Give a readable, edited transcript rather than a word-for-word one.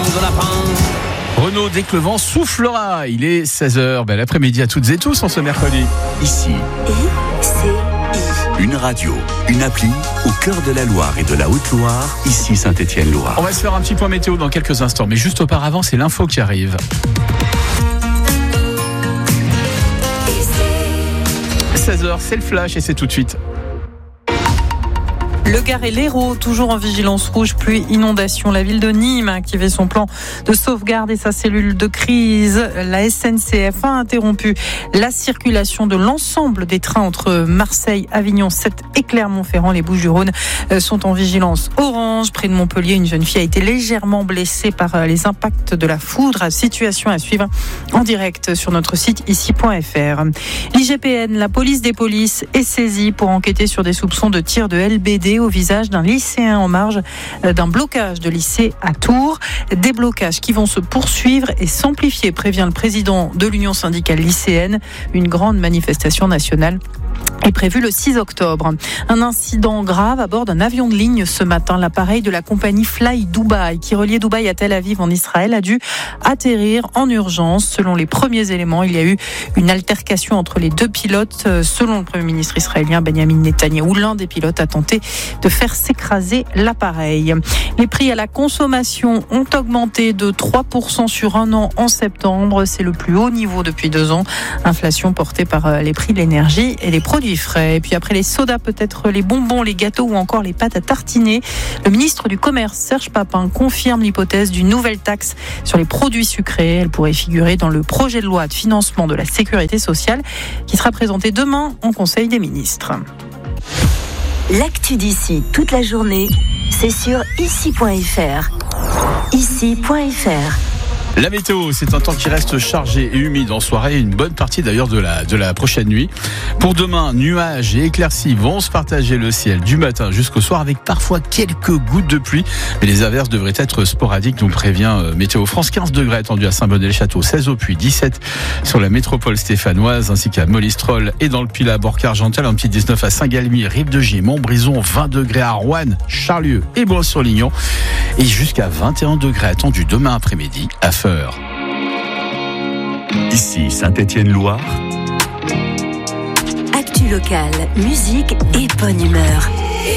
de lapin. Renaud, dès que le vent soufflera, il est 16h. Bel après-midi à toutes et tous en ce mercredi. Ici, une radio, une appli au cœur de la Loire et de la Haute-Loire. Ici Saint-Étienne-Loire. On va se faire un petit point météo dans quelques instants, mais juste auparavant, c'est l'info qui arrive. 16h, c'est le flash et c'est tout de suite. Le Gard et l'Hérault, toujours en vigilance rouge, pluie, inondation. La ville de Nîmes a activé son plan de sauvegarde et sa cellule de crise. La SNCF a interrompu la circulation de l'ensemble des trains entre Marseille, Avignon, Sète et Clermont-Ferrand. Les Bouches-du-Rhône sont en vigilance orange. Près de Montpellier, une jeune fille a été légèrement blessée par les impacts de la foudre. Situation à suivre en direct sur notre site ici.fr. L'IGPN, la police des polices, est saisie pour enquêter sur des soupçons de tir de LBD au visage d'un lycéen en marge d'un blocage de lycée à Tours. Des blocages qui vont se poursuivre et s'amplifier, prévient le président de l'Union syndicale lycéenne. Une grande manifestation nationale est prévu le 6 octobre. Un incident grave à bord d'un avion de ligne ce matin. L'appareil de la compagnie Fly Dubai, qui reliait Dubaï à Tel Aviv en Israël, a dû atterrir en urgence. Selon les premiers éléments, il y a eu une altercation entre les deux pilotes. Selon le Premier ministre israélien Benjamin Netanyahou, l'un des pilotes a tenté de faire s'écraser l'appareil. Les prix à la consommation ont augmenté de 3% sur un an en septembre. C'est le plus haut niveau depuis 2 ans. Inflation portée par les prix de l'énergie et les produits frais. Et puis après les sodas, peut-être les bonbons, les gâteaux ou encore les pâtes à tartiner. Le ministre du Commerce, Serge Papin, confirme l'hypothèse d'une nouvelle taxe sur les produits sucrés. Elle pourrait figurer dans le projet de loi de financement de la sécurité sociale qui sera présenté demain en Conseil des ministres. L'actu d'ici toute la journée, c'est sur ici.fr. Ici.fr. La météo, c'est un temps qui reste chargé et humide en soirée, une bonne partie d'ailleurs de la prochaine nuit. Pour demain, nuages et éclaircies vont se partager le ciel du matin jusqu'au soir avec parfois quelques gouttes de pluie. Mais les averses devraient être sporadiques, nous prévient Météo France. 15 degrés attendus à Saint-Bonnet-le-Château, 16 au Puy, 17 sur la métropole stéphanoise ainsi qu'à Molistrol et dans le Pilat, Borca-Argental, un petit 19 à Saint-Galmier, Rive-de-Gier, Montbrison, 20 degrés à Roanne, Charlieu et Bois-sur-Lignon et jusqu'à 21 degrés attendus demain après-midi à Feur. Ici Saint-Étienne-Loire. Actu locale, musique et bonne humeur.